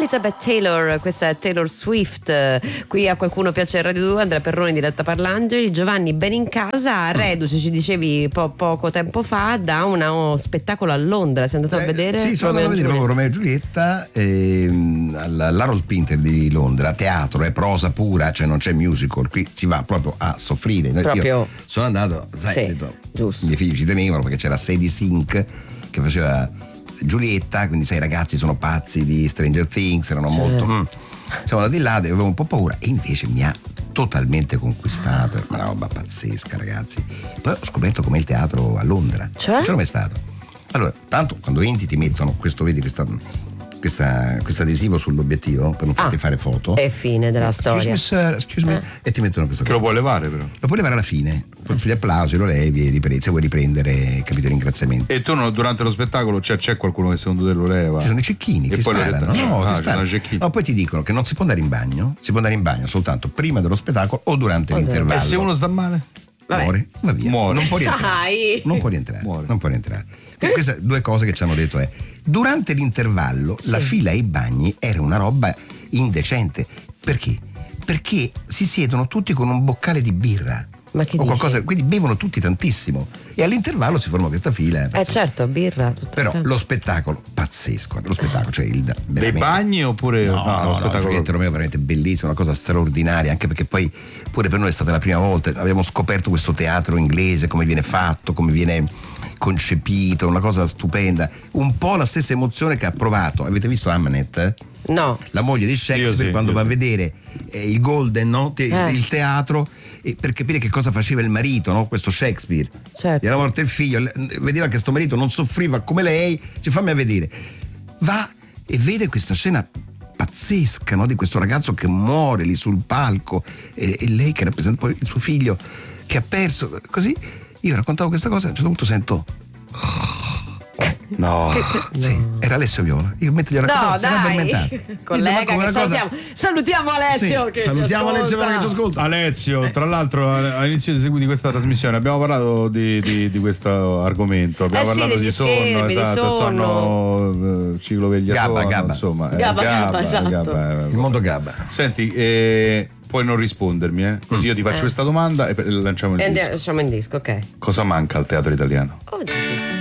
Elizabeth Taylor, questa è Taylor Swift. Qui a Qualcuno Piace il Radio 2, Andrea Perroni, Diletta Parlangeli, Giovanni Benincasa, reduce, ci dicevi poco tempo fa, da uno spettacolo a Londra. Sei andato a vedere? Sì, sono andato a vedere proprio Romeo e Giulietta all'Harold Pinter di Londra. Teatro, è prosa pura, cioè non c'è musical, qui si va proprio a soffrire. Io sono andato, sai, sì, ho detto, giusto. I miei figli ci temevano perché c'era Sadie Sink che faceva Giulietta, quindi sai, i ragazzi sono pazzi di Stranger Things, erano molto siamo andati là, avevo un po' paura, e invece mi ha totalmente conquistato, è una roba pazzesca, ragazzi. Poi ho scoperto com'è il teatro a Londra, cioè? Non c'ero mai stato. Allora, tanto quando entri ti mettono questo, vedi, questo adesivo sull'obiettivo per non farti fare foto, e fine della storia. Excuse me, e ti mettono questo che lo puoi levare, però lo puoi levare alla fine, gli applausi lo levi e se vuoi riprendere, capito, il ringraziamento. E tu durante lo spettacolo c'è qualcuno che secondo te lo leva? Ci sono i cecchini, e ti poi sparano, ti sparano. No, poi ti dicono che non si può andare in bagno, si può andare in bagno soltanto prima dello spettacolo o durante l'intervallo. E se uno sta male? Muore, va via. Muore. Non può rientrare. Non può rientrare. Queste due cose che ci hanno detto è: durante l'intervallo la fila ai bagni era una roba indecente. Perché? Perché si siedono tutti con un boccale di birra. Ma che o qualcosa, dici? quindi bevono tutti tantissimo e all'intervallo si forma questa fila. Certo, birra, tutto. Però lo spettacolo pazzesco, lo spettacolo, cioè dei bagni oppure no, Giulietta Romeo veramente bellissimo, una cosa straordinaria, anche perché poi pure per noi è stata la prima volta, abbiamo scoperto questo teatro inglese, come viene fatto, come viene concepito, una cosa stupenda, un po' la stessa emozione che ha provato. Avete visto Hamnet? No. La moglie di Shakespeare, quando va a vedere il Golden, no? Il teatro, per capire che cosa faceva il marito, no? Questo Shakespeare. Certo. Gli era morto il figlio, vedeva che sto marito non soffriva come lei, fammi a vedere. Va e vede questa scena pazzesca, no? Di questo ragazzo che muore lì sul palco e lei che rappresenta poi il suo figlio che ha perso, così. Io raccontavo questa cosa e a un certo punto sento no. Sì, era Alessio Viola. Io mentre gli ho raccontato, si era addormentato. Collega, che salutiamo Alessio, sì, che salutiamo ci Alessio che ci ascolta. Alessio, tra l'altro all'inizio di questa trasmissione abbiamo parlato di questo argomento, abbiamo parlato di sonno, ciclo vegliatorio, Gabba. Insomma, Gabba, esatto. Il mondo Gabba. Senti, puoi non rispondermi, così io ti faccio questa domanda e lanciamo il disco. Lasciamo in disco, ok. Cosa manca al teatro italiano? Oh Gesù.